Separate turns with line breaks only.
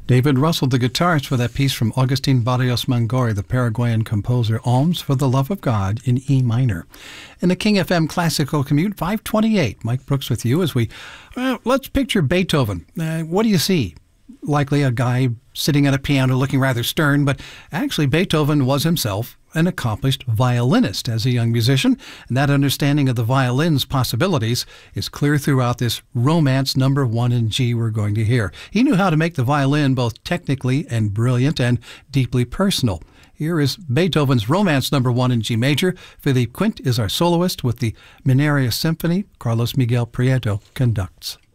David Russell, the guitarist, for that piece from Agustin Barrios Mangori, the Paraguayan composer, Alms for the Love of God in E minor. In the King FM Classical Commute, 528. Mike Brooks with you as let's picture Beethoven. What do you see? Likely a guy sitting at a piano looking rather stern, but actually Beethoven was himself an accomplished violinist as a young musician, and that understanding of the violin's possibilities is clear throughout this Romance No. 1 in G we're going to hear. He knew how to make the violin both technically and brilliant and deeply personal. Here is Beethoven's Romance No. 1 in G major. Philippe Quint is our soloist with the Mineria Symphony. Carlos Miguel Prieto conducts.